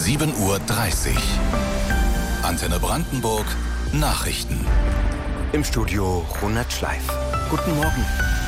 7:30 Uhr. Antenne Brandenburg Nachrichten. Im Studio Ronald Schleif. Guten Morgen.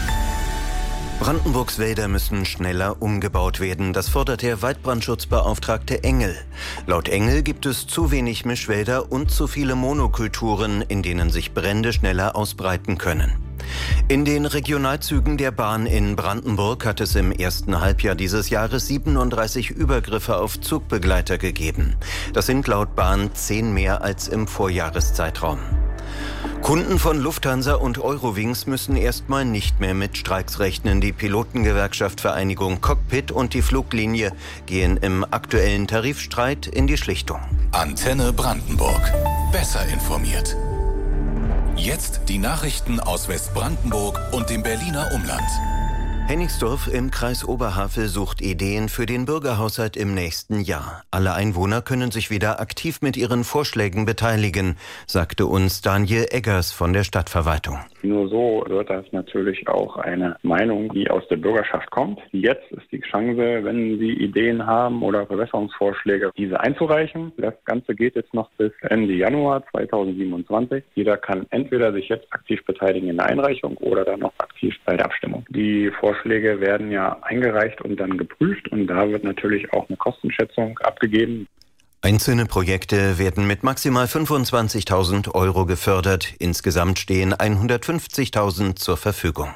Brandenburgs Wälder müssen schneller umgebaut werden. Das fordert der Waldbrandschutzbeauftragte Engel. Laut Engel gibt es zu wenig Mischwälder und zu viele Monokulturen, in denen sich Brände schneller ausbreiten können. In den Regionalzügen der Bahn in Brandenburg hat es im ersten Halbjahr dieses Jahres 37 Übergriffe auf Zugbegleiter gegeben. Das sind laut Bahn 10 mehr als im Vorjahreszeitraum. Kunden von Lufthansa und Eurowings müssen erstmal nicht mehr mit Streiks rechnen. Die Pilotengewerkschaft Vereinigung Cockpit und die Fluglinie gehen im aktuellen Tarifstreit in die Schlichtung. Antenne Brandenburg. Besser informiert. Jetzt die Nachrichten aus Westbrandenburg und dem Berliner Umland. Hennigsdorf im Kreis Oberhavel sucht Ideen für den Bürgerhaushalt im nächsten Jahr. Alle Einwohner können sich wieder aktiv mit ihren Vorschlägen beteiligen, sagte uns Daniel Eggers von der Stadtverwaltung. Nur so wird das natürlich auch eine Meinung, die aus der Bürgerschaft kommt. Jetzt ist die Chance, wenn Sie Ideen haben oder Verbesserungsvorschläge, diese einzureichen. Das Ganze geht jetzt noch bis Ende Januar 2027. Jeder kann entweder sich jetzt aktiv beteiligen in der Einreichung oder dann noch aktiv bei der Abstimmung. Die Vorschläge werden ja eingereicht und dann geprüft und da wird natürlich auch eine Kostenschätzung abgegeben. Einzelne Projekte werden mit maximal 25.000 Euro gefördert. Insgesamt stehen 150.000 zur Verfügung.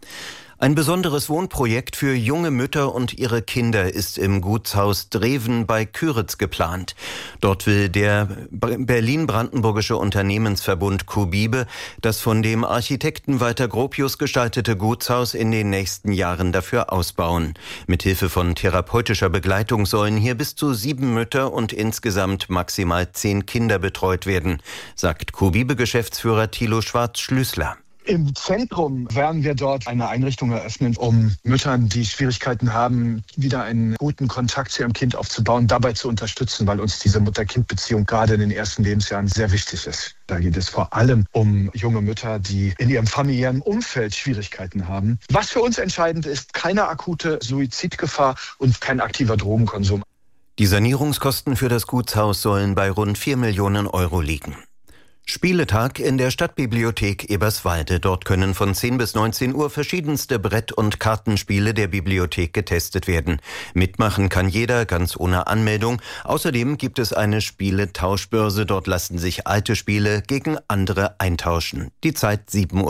Ein besonderes Wohnprojekt für junge Mütter und ihre Kinder ist im Gutshaus Dreven bei Küritz geplant. Dort will der Berlin-Brandenburgische Unternehmensverbund Kubibe das von dem Architekten Walter Gropius gestaltete Gutshaus in den nächsten Jahren dafür ausbauen. Mithilfe von therapeutischer Begleitung sollen hier bis zu 7 Mütter und insgesamt maximal 10 Kinder betreut werden, sagt Kubibe-Geschäftsführer Thilo Schwarz-Schlüßler. Im Zentrum werden wir dort eine Einrichtung eröffnen, um Müttern, die Schwierigkeiten haben, wieder einen guten Kontakt zu ihrem Kind aufzubauen, dabei zu unterstützen, weil uns diese Mutter-Kind-Beziehung gerade in den ersten Lebensjahren sehr wichtig ist. Da geht es vor allem um junge Mütter, die in ihrem familiären Umfeld Schwierigkeiten haben. Was für uns entscheidend ist, keine akute Suizidgefahr und kein aktiver Drogenkonsum. Die Sanierungskosten für das Gutshaus sollen bei rund 4 Millionen Euro liegen. Spieletag in der Stadtbibliothek Eberswalde. Dort können von 10 bis 19 Uhr verschiedenste Brett- und Kartenspiele der Bibliothek getestet werden. Mitmachen kann jeder, ganz ohne Anmeldung. Außerdem gibt es eine Spieletauschbörse. Dort lassen sich alte Spiele gegen andere eintauschen. Die Zeit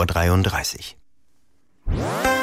7:33 Uhr.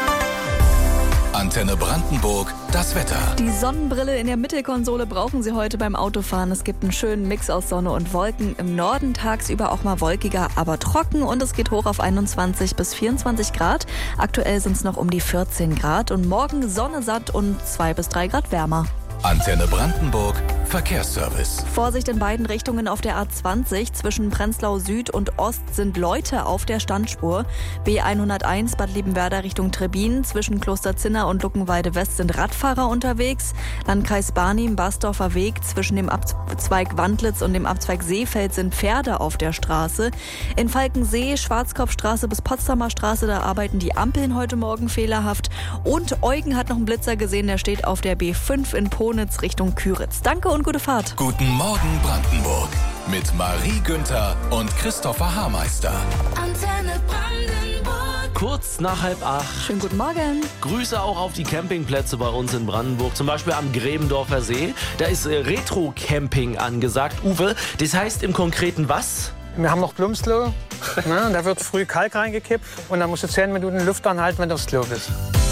Antenne Brandenburg, das Wetter. Die Sonnenbrille in der Mittelkonsole brauchen Sie heute beim Autofahren. Es gibt einen schönen Mix aus Sonne und Wolken. Im Norden tagsüber auch mal wolkiger, aber trocken. Und es geht hoch auf 21 bis 24 Grad. Aktuell sind es noch um die 14 Grad. Und morgen Sonne satt und 2 bis 3 Grad wärmer. Antenne Brandenburg, Verkehrsservice. Vorsicht in beiden Richtungen auf der A20. Zwischen Prenzlau Süd und Ost sind Leute auf der Standspur. B101 Bad Liebenwerda Richtung Trebin. Zwischen Klosterzinna und Luckenwalde West sind Radfahrer unterwegs. Landkreis Barnim-Basdorfer Weg. Zwischen dem Abzweig Wandlitz und dem Abzweig Seefeld sind Pferde auf der Straße. In Falkensee, Schwarzkopfstraße bis Potsdamer Straße, da arbeiten die Ampeln heute Morgen fehlerhaft. Und Eugen hat noch einen Blitzer gesehen, der steht auf der B5 in Ponitz Richtung Küritz. Danke und gute Fahrt. Guten Morgen Brandenburg mit Marie Günther und Christopher Haarmeister. Antenne Brandenburg. Kurz nach 7:30. Schönen guten Morgen. Grüße auch auf die Campingplätze bei uns in Brandenburg, zum Beispiel am Gräbendorfer See. Da ist Retro-Camping angesagt. Uwe, das heißt im Konkreten was? Wir haben noch Plumpsklo. Da wird früh Kalk reingekippt und dann musst du 10 Minuten Luft anhalten, wenn du aufs Klo bist.